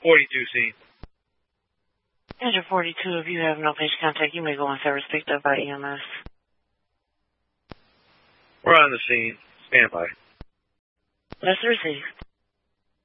42 scene. Engine 42, if you have no patient contact, you may go on service picked up by EMS. We're on the scene. Stand by. That's received.